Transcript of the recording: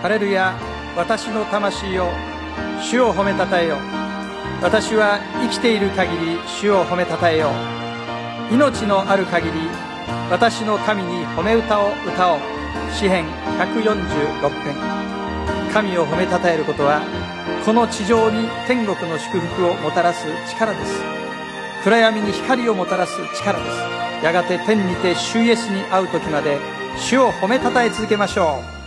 ハレルヤ、私の魂よ、主を褒めたたえよ。私は生きている限り主を褒めたたえよ。命のある限り私の神に褒め歌を歌おう。詩編146編。神を褒めたたえることは、この地上に天国の祝福をもたらす力です。暗闇に光をもたらす力です。やがて天にて主イエスに会う時まで主を褒めたたえ続けましょう。